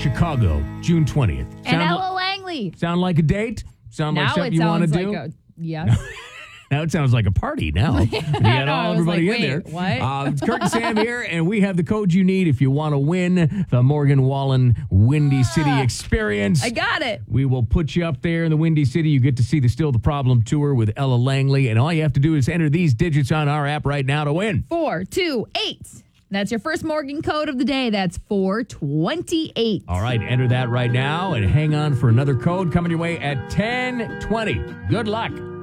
Chicago, June 20th. And Ella Langley. Sound like a date? Sound like Now something it you want to sounds do? like yes. Now it sounds like a party now. You got everybody in there. What? It's Kurt and Sam here, and we have the code you need if you want to win the Morgan Wallen Windy City experience. I got it. We will put you up there in the Windy City. You get to see the Still the Problem tour with Ella Langley, and all you have to do is enter these digits on our app right now to win. 428. That's your first Morgan code of the day. That's 428. All right, enter that right now, and hang on for another code coming your way at 10:20. Good luck.